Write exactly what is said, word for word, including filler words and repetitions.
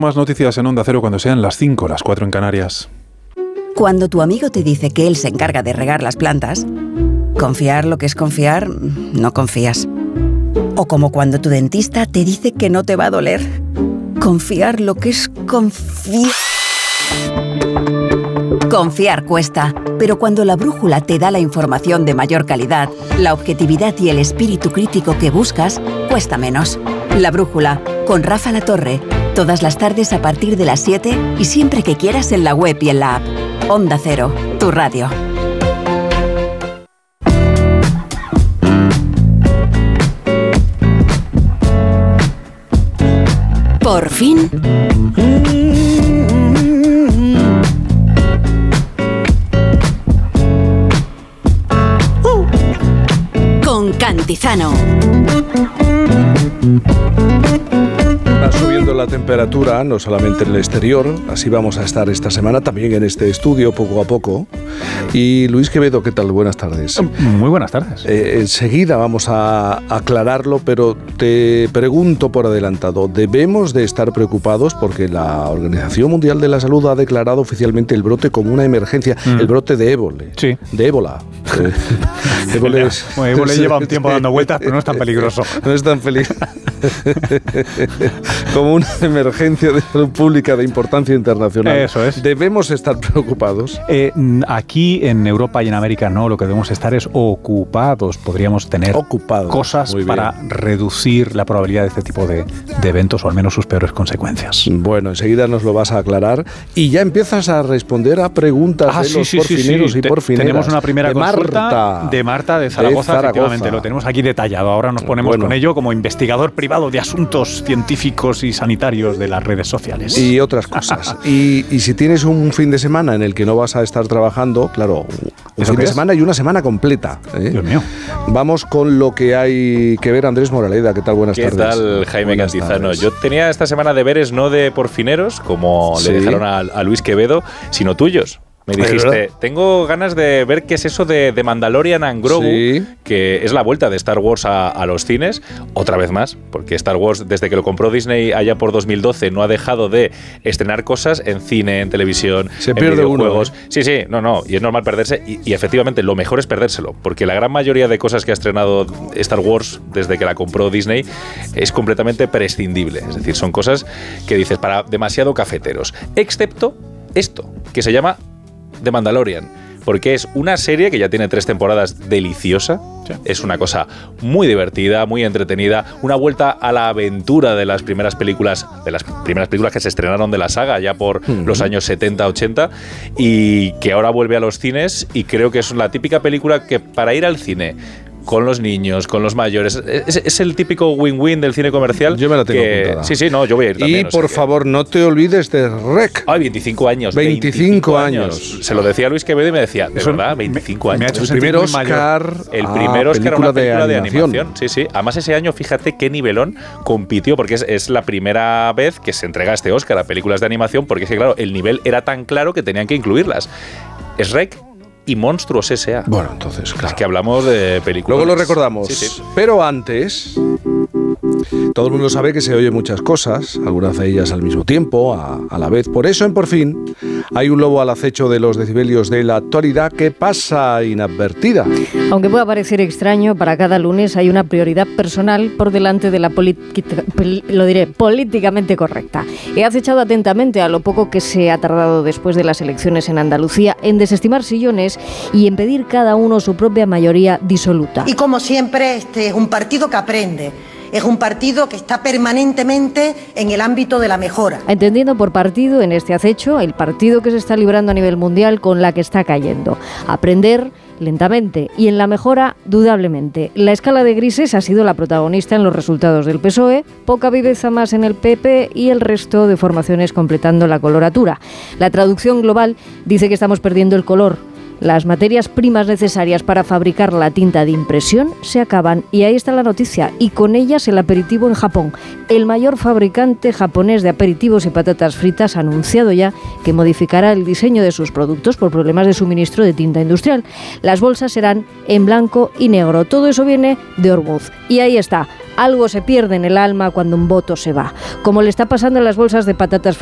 Más noticias en Onda Cero cuando sean las cinco, las cuatro en Canarias. Cuando tu amigo te dice que él se encarga de regar las plantas, confiar lo que es confiar, no confías. O como cuando tu dentista te dice que no te va a doler. Confiar lo que es confiar. Confiar cuesta, pero cuando la brújula te da la información de mayor calidad, la objetividad y el espíritu crítico que buscas, cuesta menos. La Brújula, con Rafa Latorre, todas las tardes a partir de las siete y siempre que quieras en la web y en la app. Onda Cero, tu radio. Por fin... con Cantizano. Va subiendo la temperatura, no solamente en el exterior, así vamos a estar esta semana, también en este estudio, poco a poco. Y Luis Quevedo, ¿qué tal? Buenas tardes. Muy buenas tardes. Eh, enseguida vamos a aclararlo, pero te pregunto por adelantado, ¿debemos de estar preocupados porque la Organización Mundial de la Salud ha declarado oficialmente el brote como una emergencia, mm. el brote de ébola? Sí. De ébola. Eh, ébola es, bueno, ébola lleva un tiempo dando vueltas, pero no es tan peligroso. No es tan peligroso. Como una emergencia de salud pública de importancia internacional. Eso es. ¿Debemos estar preocupados? Eh, aquí en Europa y en América no, lo que debemos estar es ocupados. Podríamos tener ocupados. Cosas para reducir la probabilidad de este tipo de, de eventos o al menos sus peores consecuencias. Bueno, enseguida nos lo vas a aclarar y ya empiezas a responder a preguntas ah, de sí, los sí, porfineros sí, sí. y porfineras. Tenemos una primera de consulta Marta, de Marta de Zaragoza, de Zaragoza, efectivamente. Lo tenemos aquí detallado. Ahora nos ponemos bueno. con ello como investigador privado de asuntos científicos y sanitarios de las redes sociales. Y otras cosas. y, y si tienes un fin de semana en el que no vas a estar trabajando, claro, un fin de semana y una semana completa. ¿eh? Dios mío. Vamos con lo que hay que ver. Andrés Moraleda, ¿qué tal? Buenas ¿Qué tardes. ¿Qué tal, Jaime Buenas Cantizano? tardes. Yo tenía esta semana deberes no de porfineros, como ¿Sí? le dejaron a, a Luis Quevedo, sino tuyos. Me dijiste, tengo ganas de ver qué es eso de, de Mandalorian and Grogu, sí. que es la vuelta de Star Wars a, a los cines, otra vez más, porque Star Wars, desde que lo compró Disney allá por dos mil doce, no ha dejado de estrenar cosas en cine, en televisión, Se en pierde videojuegos. Uno, ¿eh? Sí, sí, no, no, y es normal perderse, y, y efectivamente lo mejor es perdérselo, porque la gran mayoría de cosas que ha estrenado Star Wars desde que la compró Disney es completamente prescindible, es decir, son cosas que dices para demasiado cafeteros, excepto esto, que se llama The Mandalorian, porque es una serie que ya tiene tres temporadas deliciosa, sí. Es una cosa muy divertida, muy entretenida, una vuelta a la aventura de las primeras películas, de las primeras películas que se estrenaron de la saga ya por uh-huh. los años setenta, ochenta, y que ahora vuelve a los cines, y creo que es la típica película que para ir al cine con los niños, con los mayores. Es, es el típico win-win del cine comercial. Yo me la tengo que, apuntada. Sí, sí, no, yo voy a ir también. Y por favor, no te olvides de Rec. Ay, veinticinco años. veinticinco años. Se lo decía a Luis Quevedo y me decía, ¿de Eso verdad? veinticinco me, años. Me ha hecho el primer Oscar. El primer ah, Oscar, una película de, de animación. animación. Sí, sí. Además, ese año, fíjate qué nivelón compitió, porque es, es la primera vez que se entrega este Oscar a películas de animación, porque es que, claro, el nivel era tan claro que tenían que incluirlas. Es Rec y Monstruos S A Bueno, entonces, claro. Es que hablamos de películas. Luego lo recordamos. Sí, sí. Pero antes, todo el mundo sabe que se oyen muchas cosas, algunas de ellas al mismo tiempo, a, a la vez. Por eso, en Por Fin, hay un lobo al acecho de los decibelios de la actualidad que pasa inadvertida. Aunque pueda parecer extraño, para cada lunes hay una prioridad personal por delante de la política, lo diré, políticamente correcta. He acechado atentamente a lo poco que se ha tardado después de las elecciones en Andalucía en desestimar sillones y en pedir cada uno su propia mayoría disoluta. Y como siempre, este es un partido que aprende. Es un partido que está permanentemente en el ámbito de la mejora. Entendiendo por partido en este acecho el partido que se está librando a nivel mundial con la que está cayendo. Aprender lentamente y en la mejora dudablemente. La escala de grises ha sido la protagonista en los resultados del P S O E, poca viveza más en el P P y el resto de formaciones completando la coloratura. La traducción global dice que estamos perdiendo el color. Las materias primas necesarias para fabricar la tinta de impresión se acaban y ahí está la noticia, y con ellas el aperitivo en Japón. El mayor fabricante japonés de aperitivos y patatas fritas ha anunciado ya que modificará el diseño de sus productos por problemas de suministro de tinta industrial. Las bolsas serán en blanco y negro. Todo eso viene de Ormuz. Y ahí está. Algo se pierde en el alma cuando un voto se va. Como le está pasando en las bolsas de patatas